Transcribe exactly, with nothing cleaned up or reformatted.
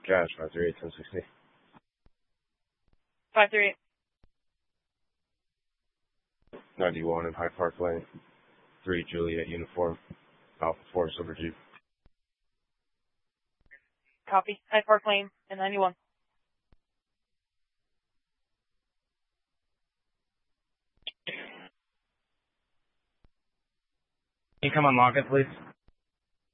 Cash, five three eight, ten sixty. five three eight. ninety-one in High Park Lane. three Juliet Uniform. Alpha four Silver Jeep. Copy. High Park Lane and ninety-one. Can you come unlock it, please?